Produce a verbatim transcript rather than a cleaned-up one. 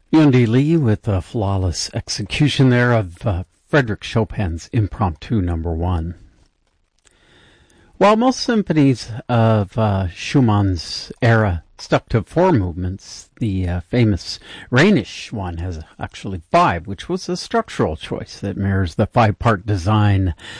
Yundi Lee with a flawless execution there of uh, Frederick Chopin's Impromptu Number One. While most symphonies of uh, Schumann's era stuck to four movements, the uh, famous Rhenish one has actually five, which was a structural choice that mirrors the five-part design